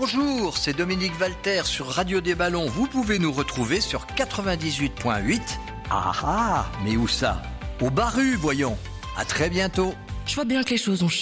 Bonjour, c'est Dominique Valter sur Radio des Ballons. Vous pouvez nous retrouver sur 98.8. Ah ah, mais où ça? Au Barru, voyons. À très bientôt. Je vois bien que les choses ont